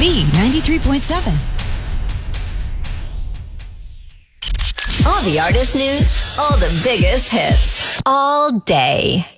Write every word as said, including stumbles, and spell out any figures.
B ninety-three point seven. All the artist news, all the biggest hits, all day.